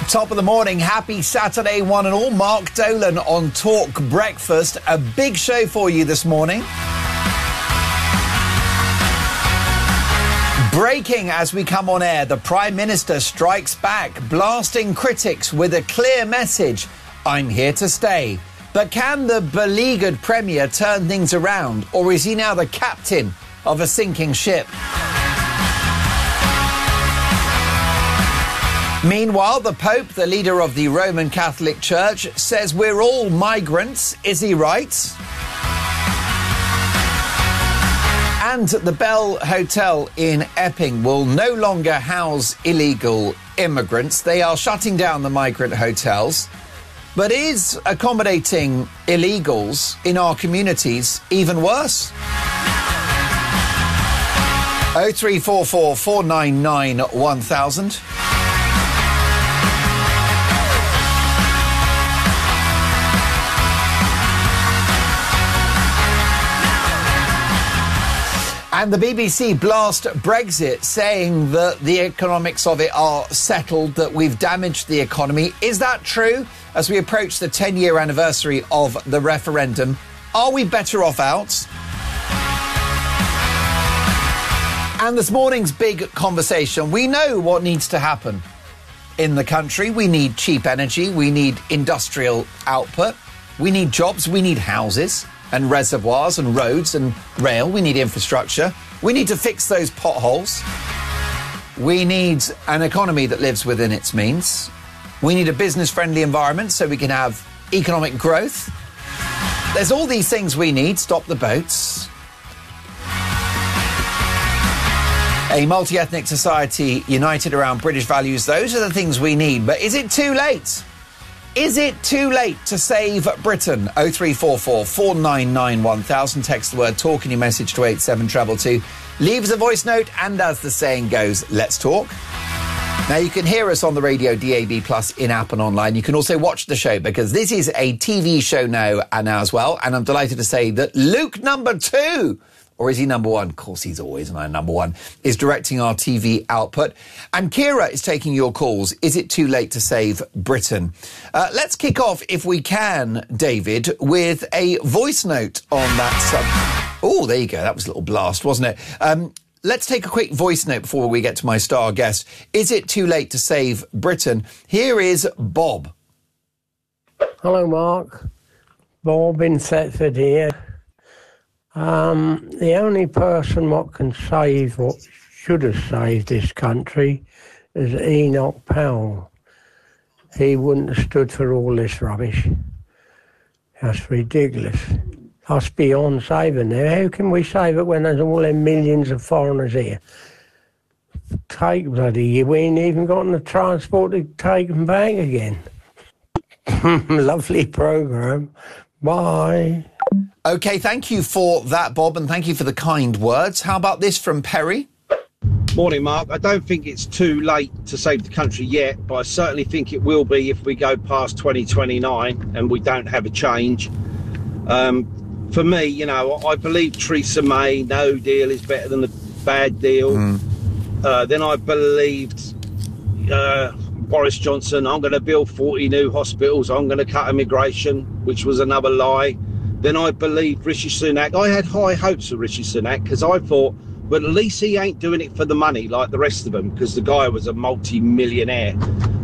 Top of the morning, happy Saturday one and all. Mark Dolan on Talk Breakfast. A big show for you this morning. Breaking as we come on air, the Prime Minister strikes back, blasting critics with a clear message. I'm here to stay. But can the beleaguered Premier turn things around, or is he now the captain of a sinking ship? Meanwhile, the Pope, the leader of the Roman Catholic Church, says we're all migrants. Is he right? And the Bell Hotel in Epping will no longer house illegal immigrants. They are shutting down the migrant hotels. But is accommodating illegals in our communities even worse? 0344 499 1000. And the BBC blast Brexit, saying that the economics of it are settled, that we've damaged the economy. Is that true? As we approach the 10-year anniversary of the referendum, are we better off out? And this morning's big conversation, we know what needs to happen in the country. We need cheap energy, we need industrial output, we need jobs, we need houses and reservoirs and roads and rail. We need infrastructure. We need to fix those potholes. We need an economy that lives within its means. We need a business-friendly environment so we can have economic growth. There's all these things we need. Stop the boats. A multi-ethnic society united around British values. Those are the things we need. But is it too late? Is it too late to save Britain? 0344 499 1000. Text the word talk in your message to 87222. Leave us a voice note, and as the saying goes, let's talk. Now, you can hear us on the radio, DAB+, in-app and online. You can also watch the show, because this is a TV show now as well. And I'm delighted to say that Luke number 2, or is he number 1? Of course, he's always my number 1, is directing our TV output. And Kira is taking your calls. Is it too late to save Britain? Let's kick off, if we can, David, with a voice note on that. Oh, there you go. That was a little blast, wasn't it? Let's take a quick voice note before we get to my star guest. Is it too late to save Britain? Here is Bob. Hello, Mark. Bob in Thetford here. The only person what can save what should have saved this country is Enoch Powell. He wouldn't have stood for all this rubbish. That's ridiculous. That's beyond saving there. How can we save it when there's all them millions of foreigners here? We ain't even got the transport to take them back again. Lovely programme. Bye. OK, thank you for that, Bob, and thank you for the kind words. How about this from Perry? Morning, Mark. I don't think it's too late to save the country yet, but I certainly think it will be if we go past 2029 and we don't have a change. For me, you know, I believe Theresa May, no deal is better than a bad deal. Then I believed Boris Johnson, I'm going to build 40 new hospitals, I'm going to cut immigration, which was another lie. Then I believed Rishi Sunak. I had high hopes for Rishi Sunak because I thought, well, at least he ain't doing it for the money like the rest of them, because the guy was a multi-millionaire.